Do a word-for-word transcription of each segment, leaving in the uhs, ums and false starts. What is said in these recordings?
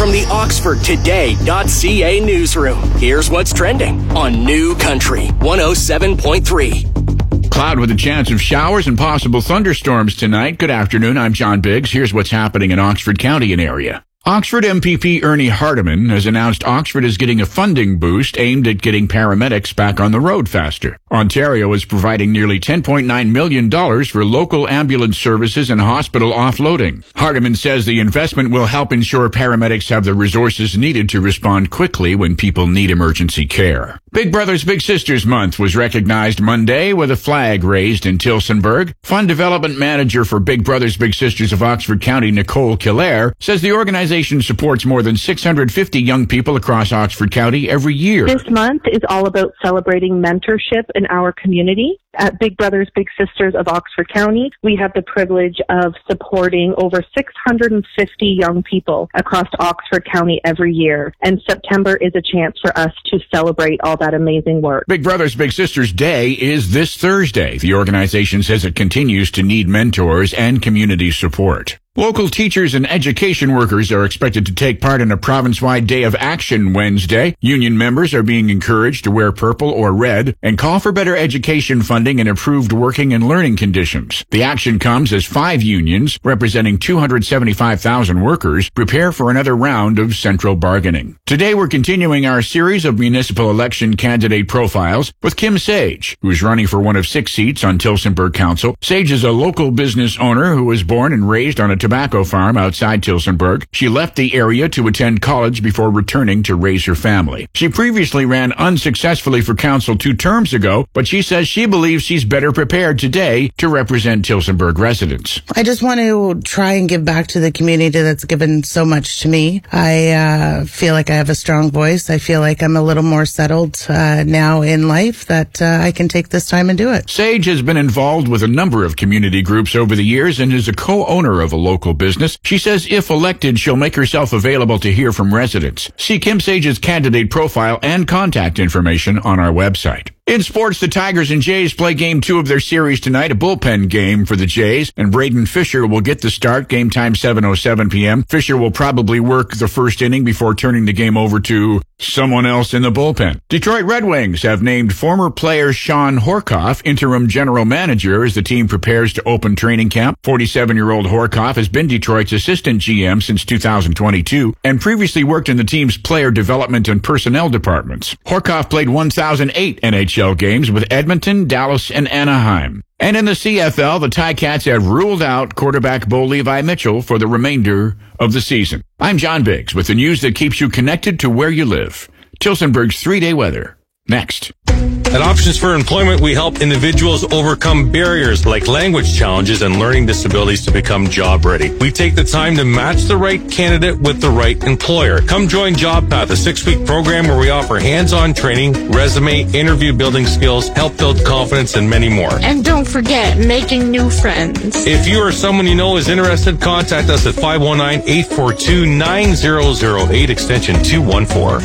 From the Oxford Today dot C A newsroom, here's what's trending on New Country one oh seven point three. Cloud with a chance of showers and possible thunderstorms tonight. Good afternoon, I'm John Biggs. Here's what's happening in Oxford County and area. Oxford M P P Ernie Hardeman has announced Oxford is getting a funding boost aimed at getting paramedics back on the road faster. Ontario is providing nearly ten point nine million dollars for local ambulance services and hospital offloading. Hardeman says the investment will help ensure paramedics have the resources needed to respond quickly when people need emergency care. Big Brothers Big Sisters Month was recognized Monday with a flag raised in Tillsonburg. Fund Development Manager for Big Brothers Big Sisters of Oxford County, Nicole Killaire, says the organization supports more than six hundred fifty young people across Oxford County every year. This month is all about celebrating mentorship in our community. At Big Brothers Big Sisters of Oxford County, we have the privilege of supporting over six hundred fifty young people across Oxford County every year. And September is a chance for us to celebrate all that amazing work. Big Brothers Big Sisters Day is this Thursday. The organization says it continues to need mentors and community support. Local teachers and education workers are expected to take part in a province-wide Day of Action Wednesday. Union members are being encouraged to wear purple or red and call for better education funding and improved working and learning conditions. The action comes as five unions, representing two hundred seventy-five thousand workers, prepare for another round of central bargaining. Today we're continuing our series of municipal election candidate profiles with Kim Sage, who's running for one of six seats on Tillsonburg Council. Sage is a local business owner who was born and raised on a tobacco farm outside Tillsonburg. She left the area to attend college before returning to raise her family. She previously ran unsuccessfully for council two terms ago, but she says she believes she's better prepared today to represent Tillsonburg residents. I just want to try and give back to the community that's given so much to me. I uh, feel like I have a strong voice. I feel like I'm a little more settled uh, now in life that uh, I can take this time and do it. Sage has been involved with a number of community groups over the years and is a co-owner of a local Local business. She says if elected, she'll make herself available to hear from residents. See Kim Sage's candidate profile and contact information on our website. In sports, the Tigers and Jays play game two of their series tonight, a bullpen game for the Jays, and Braden Fisher will get the start, game time seven oh seven p.m. Fisher will probably work the first inning before turning the game over to someone else in the bullpen. Detroit Red Wings have named former player Sean Horkoff interim general manager as the team prepares to open training camp. forty-seven-year-old Horkoff has been Detroit's assistant G M since two thousand twenty-two and previously worked in the team's player development and personnel departments. Horkoff played one thousand eight N H L games with Edmonton, Dallas, and Anaheim. And in the C F L, the Ticats have ruled out quarterback Bo Levi Mitchell for the remainder of the season. I'm John Biggs with the news that keeps you connected to where you live. Tillsonburg's three-day weather. Next. At Options for Employment, we help individuals overcome barriers like language challenges and learning disabilities to become job ready. We take the time to match the right candidate with the right employer. Come join JobPath, a six-week program where we offer hands-on training, resume, interview building skills, help build confidence, and many more. And don't forget, making new friends. If you or someone you know is interested, contact us at five one nine, eight four two, nine zero zero eight, extension two one four.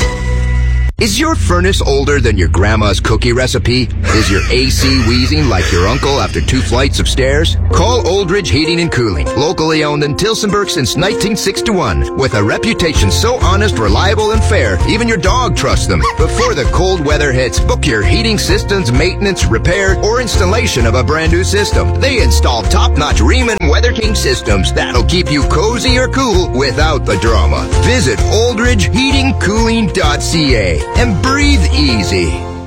Is your furnace older than your grandma's cookie recipe? Is your A C wheezing like your uncle after two flights of stairs? Call Oldridge Heating and Cooling, locally owned in Tillsonburg since nineteen sixty-one. With a reputation so honest, reliable, and fair, even your dog trusts them. Before the cold weather hits, book your heating systems, maintenance, repair, or installation of a brand new system. They install top-notch Riemann Weather King systems that'll keep you cozy or cool without the drama. Visit oldridge heating cooling dot c a. and breathe easy.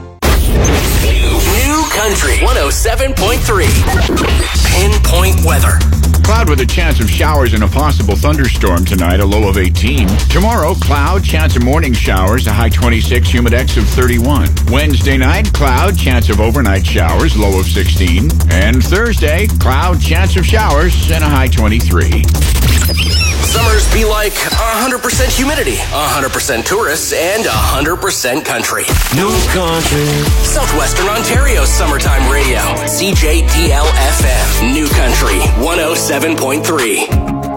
New Country one oh seven point three. Pinpoint weather. Cloud with a chance of showers and a possible thunderstorm tonight, a low of eighteen. Tomorrow, cloud, chance of morning showers, a high twenty-six, humidex of thirty-one. Wednesday night, cloud, chance of overnight showers, low of sixteen. And Thursday, cloud, chance of showers, and a high twenty-three. Summers be like one hundred percent humidity, one hundred percent tourists, and one hundred percent country. New Country. Southwestern Ontario's summertime radio. C J D L F M. New Country one oh seven point three.